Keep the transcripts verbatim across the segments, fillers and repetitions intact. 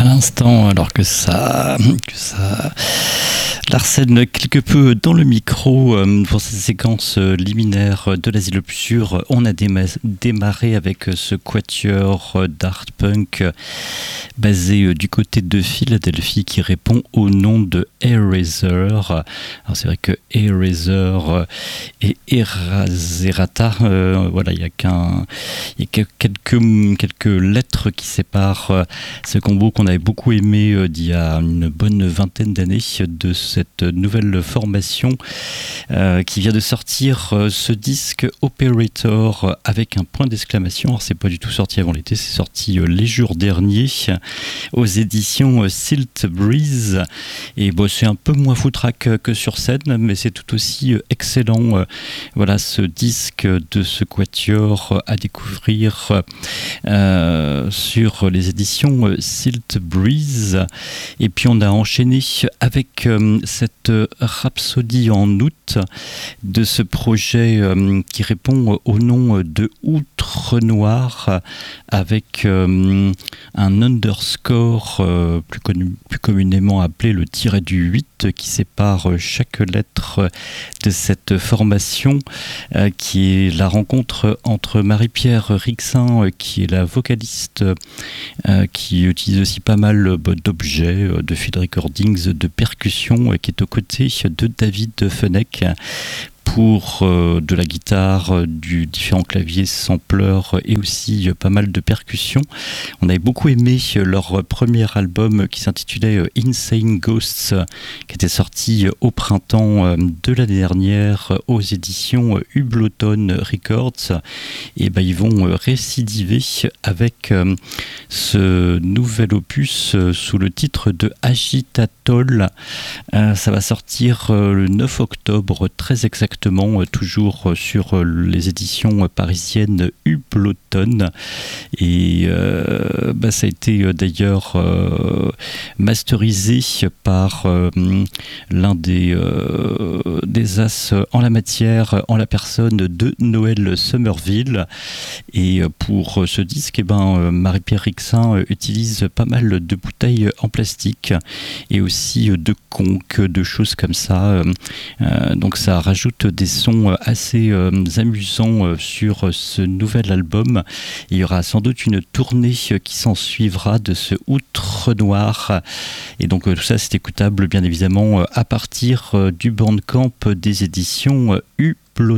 l'instant, alors que ça, que ça l'arsène quelque peu dans le micro euh, pour cette séquence euh, liminaire de l'Asile Obscur. On a déma- démarré avec ce quatuor euh, d'art punk euh, basé euh, du côté de Philadelphie qui répond au nom de Eraser. Alors c'est vrai que Eraser euh, et Eraserata, euh, voilà, il y a qu'un, il y a quelques quelques lettres qui séparent euh, ce combo qu'on avait beaucoup aimé euh, d'il y a une bonne vingtaine d'années de cette nouvelle formation euh, qui vient de sortir euh, ce disque Operator euh, avec un point d'exclamation. Alors c'est pas du tout sorti avant l'été, c'est sorti euh, les jours derniers euh, aux éditions euh, Silt Breeze, et bon, c'est un peu moins foutraque que sur scène, mais c'est tout aussi euh, excellent. Euh, voilà, ce disque de ce quatuor euh, à découvrir euh, sur les éditions euh, Silt Breeze. Et puis on a enchaîné avec euh, cette rhapsodie en août de ce projet euh, qui répond au nom de Outre Noir, avec euh, un underscore euh, plus, connu, plus communément appelé le tiret du huit qui sépare chaque lettre de cette formation, euh, qui est la rencontre entre Marie-Pierre Rixin, euh, qui est la vocaliste, euh, qui utilise aussi pas mal euh, d'objets, euh, de field recordings, de percussions, euh, qui est aux côtés de David Fenech pour euh, de la guitare, euh, du différents claviers, sampleurs et aussi euh, pas mal de percussions. On avait beaucoup aimé euh, leur premier album qui s'intitulait euh, Insane Ghosts, euh, qui était sorti euh, au printemps euh, de l'année dernière euh, aux éditions euh, Hubloton Records. Et ben, ils vont euh, récidiver avec euh, ce nouvel opus euh, sous le titre de Agitatol. Euh, ça va sortir euh, le neuf octobre, très exactement, toujours sur les éditions parisiennes Hubloton. Et euh, bah, ça a été d'ailleurs euh, masterisé par euh, l'un des, euh, des as en la matière, en la personne de Noël Somerville. Et pour ce disque, eh ben, Marie-Pierre Rixin utilise pas mal de bouteilles en plastique et aussi de conques, de choses comme ça. Euh, donc ça rajoute des sons assez euh, amusants euh, sur ce nouvel album. Il y aura sans doute une tournée euh, qui s'en suivra de ce Outre Noir. Et donc euh, tout ça, c'est écoutable bien évidemment euh, à partir euh, du Bandcamp des éditions euh, Hubloton.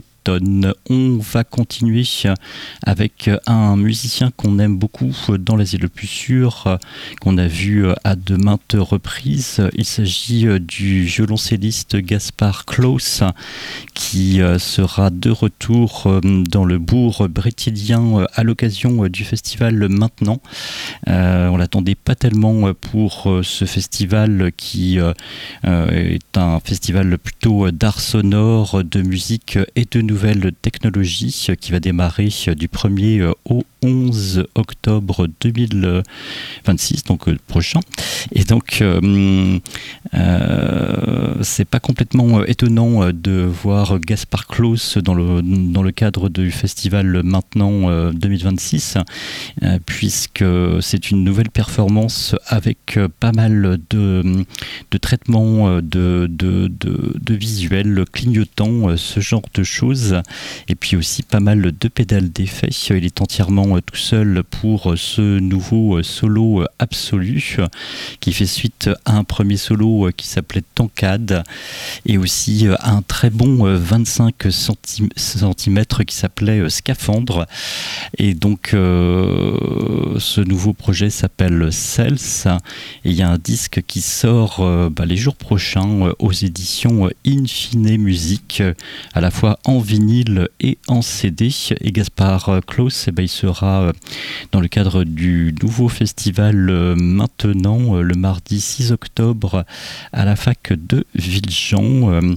On va continuer avec un musicien qu'on aime beaucoup dans l'Asile le plus sûr, qu'on a vu à de maintes reprises. Il s'agit du violoncelliste Gaspard Klaus, qui sera de retour dans le bourg brétilien à l'occasion du festival Maintenant. Euh, on l'attendait pas tellement pour ce festival qui euh, est un festival plutôt d'art sonore, de musique et de nouvelles technologies, qui va démarrer du premier au onze octobre deux mille vingt-six, donc euh, prochain. Et donc euh, euh, c'est pas complètement étonnant de voir Gaspard Klaus dans le, dans le cadre du festival Maintenant euh, deux mille vingt-six, euh, puisque c'est une nouvelle performance avec pas mal de, de traitements de, de, de, de visuels clignotants, ce genre de choses, et puis aussi pas mal de pédales d'effets. Il est entièrement tout seul pour ce nouveau solo absolu qui fait suite à un premier solo qui s'appelait Tancade, et aussi à un très bon vingt-cinq centimètres qui s'appelait Scaphandre. Et donc euh, ce nouveau projet s'appelle Cells, et il y a un disque qui sort euh, bah, les jours prochains euh, aux éditions Infine Musique, à la fois en vinyle et en C D. Et Gaspard Klaus, eh ben, il sera euh, dans le cadre du nouveau festival euh, Maintenant, euh, le mardi six octobre à la fac de Villejean, euh,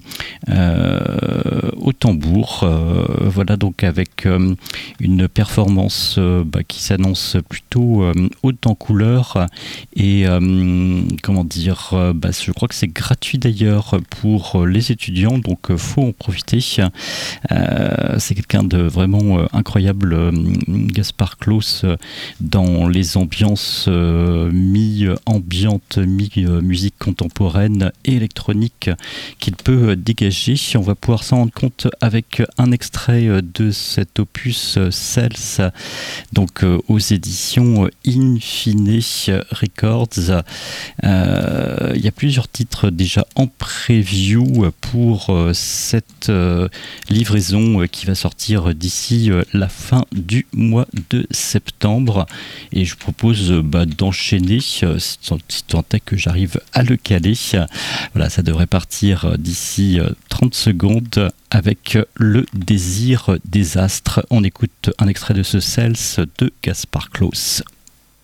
euh, au tambour. Euh, voilà, donc avec euh, une performance euh, bah, qui s'annonce plutôt euh, haute en couleur, et euh, comment dire, euh, bah, je crois que c'est gratuit d'ailleurs pour les étudiants, donc euh, faut en profiter. Euh, c'est quelqu'un de vraiment euh, incroyable, euh, Gaspard Gaspard Claus dans les ambiances euh, mi-ambiantes, mi-musique contemporaine et électronique qu'il peut dégager. On va pouvoir s'en rendre compte avec un extrait de cet opus Cells, donc euh, aux éditions Infine Records. Euh, il y a plusieurs titres déjà en preview pour euh, cette euh, livraison euh, qui va sortir d'ici euh, la fin du mois de septembre, et je propose euh, bah, d'enchaîner euh, si tant est que j'arrive à le caler. Voilà, ça devrait partir euh, d'ici euh, trente secondes avec Le désir des astres. On écoute un extrait de ce Cells de Gaspard Claus.